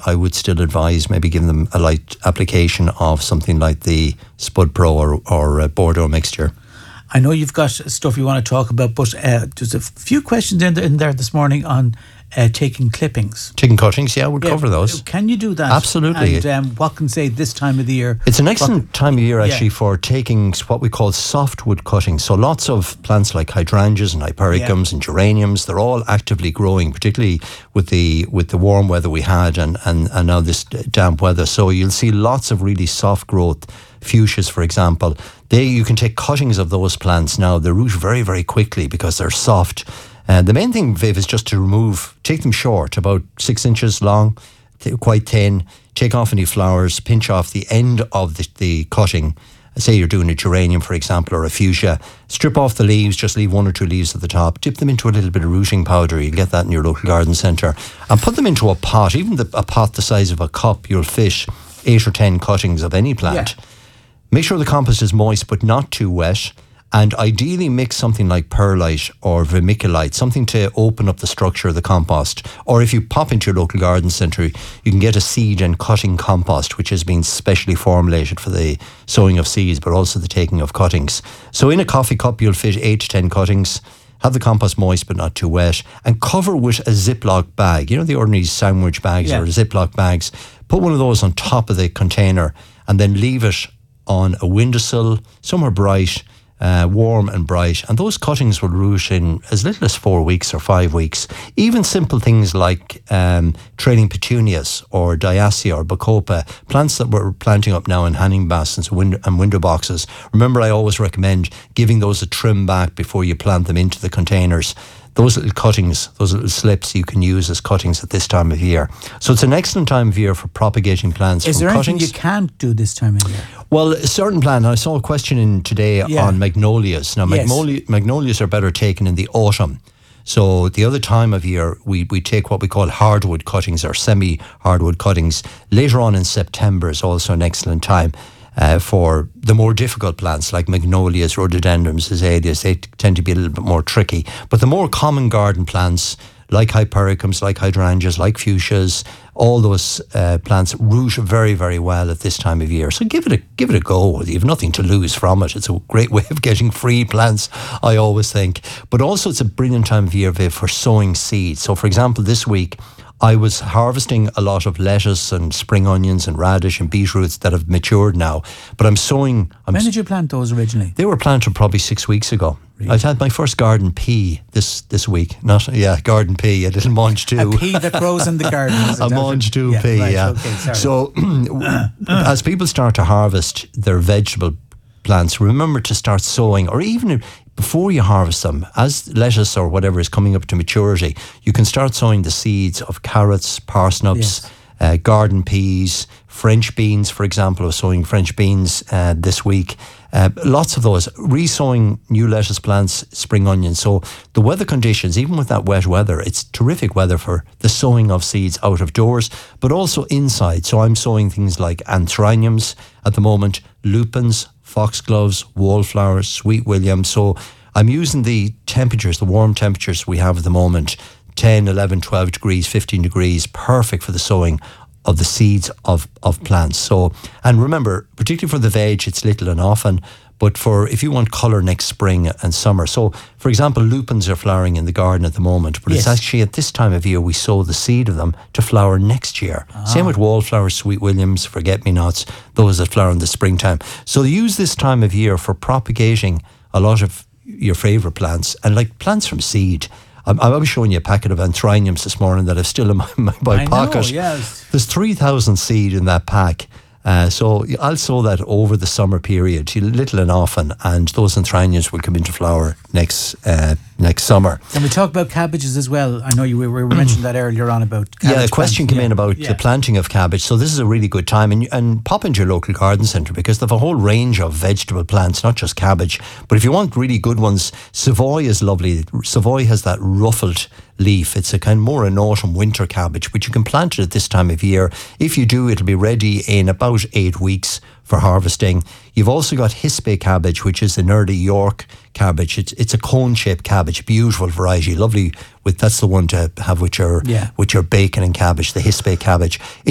I would still advise maybe giving them a light application of something like the Spud Pro or Bordeaux mixture. I know you've got stuff you want to talk about, but there's a few questions in there this morning on taking clippings. Taking cuttings, we'll cover those. Can you do that? Absolutely. And what can say this time of the year? It's an excellent time of year actually for taking what we call softwood cuttings. So lots of plants like hydrangeas and hypericums and geraniums, they're all actively growing, particularly with the warm weather we had and now this damp weather. So you'll see lots of really soft growth. Fuchsias, for example, you can take cuttings of those plants now. They root very, very quickly because they're soft. The main thing, Viv, is just to take them short, about 6 inches long, quite thin, take off any flowers, pinch off the end of the cutting. Say you're doing a geranium, for example, or a fuchsia. Strip off the leaves, just leave 1 or 2 leaves at the top. Dip them into a little bit of rooting powder. You'll get that in your local garden centre. And put them into a pot, even a pot the size of a cup. You'll fit 8 or 10 cuttings of any plant. Yeah. Make sure the compost is moist but not too wet. And ideally mix something like perlite or vermiculite, something to open up the structure of the compost. Or if you pop into your local garden centre, you can get a seed and cutting compost, which has been specially formulated for the sowing of seeds, but also the taking of cuttings. So in a coffee cup, you'll fit 8 to 10 cuttings. Have the compost moist but not too wet. And cover with a Ziploc bag. You know, the ordinary sandwich bags or Ziploc bags. Put one of those on top of the container and then leave it on a windowsill, somewhere bright, warm and bright, and those cuttings will root in as little as 4 weeks or 5 weeks. Even simple things like trailing petunias or diacia or bacopa, plants that we're planting up now in hanging baskets and window boxes. Remember, I always recommend giving those a trim back before you plant them into the containers. Those little cuttings, those little slips you can use as cuttings at this time of year. So it's an excellent time of year for propagating plants from cuttings. Is there anything you can't do this time of year? Well, a certain plant, I saw a question in today on magnolias. Now, magnolias are better taken in the autumn. So the other time of year, we take what we call hardwood cuttings or semi-hardwood cuttings. Later on in September is also an excellent time. For the more difficult plants like magnolias, rhododendrons, azaleas, they tend to be a little bit more tricky. But the more common garden plants like hypericums, like hydrangeas, like fuchsias, all those plants root very, very well at this time of year. So give it a go. You have nothing to lose from it. It's a great way of getting free plants, I always think. But also it's a brilliant time of year, Viv, for sowing seeds. So for example, this week, I was harvesting a lot of lettuce and spring onions and radish and beetroots that have matured now. But I'm sowing... When did you plant those originally? They were planted probably 6 weeks ago. Really? I've had my first garden pea this week. Garden pea, a little mange too. A pea that grows in the garden. A mange too pea, right, yeah. Okay, sorry. So as people start to harvest their vegetable plants, remember to start sowing, or even before you harvest them, as lettuce or whatever is coming up to maturity, you can start sowing the seeds of carrots, parsnips, garden peas, French beans, for example. I was sowing French beans this week. Lots of those. Re-sowing new lettuce plants, spring onions. So the weather conditions, even with that wet weather, it's terrific weather for the sowing of seeds out of doors, but also inside. So I'm sowing things like anthraniums at the moment, lupins, foxgloves, wallflowers, sweet william. So I'm using the temperatures, the warm temperatures we have at the moment, 10, 11, 12 degrees, 15 degrees, perfect for the sowing of the seeds of plants. So, and remember, particularly for the veg, it's little and often, but if you want colour next spring and summer. So, for example, lupins are flowering in the garden at the moment, but it's actually at this time of year we sow the seed of them to flower next year. Same with wallflowers, sweet williams, forget-me-nots, those that flower in the springtime. So use this time of year for propagating a lot of your favourite plants, and like plants from seed. I was showing you a packet of anthraniums this morning that I've still in my pocket. There's 3,000 seed in that pack. So I'll sow that over the summer period, little and often, and those anthraniums will come into flower next summer. And we talk about cabbages as well. I know we were mentioning that earlier on about cabbage. Yeah, a question came in about the planting of cabbage. So this is a really good time, and pop into your local garden centre because they have a whole range of vegetable plants, not just cabbage. But if you want really good ones, Savoy is lovely. Savoy has that ruffled leaf. It's a kind of more an autumn winter cabbage, but you can plant it at this time of year. If you do, it'll be ready in about 8 weeks for harvesting. You've also got Hispe cabbage, which is an early York cabbage. It's a cone-shaped cabbage, beautiful variety, lovely. That's the one to have with your bacon and cabbage, the Hispe cabbage.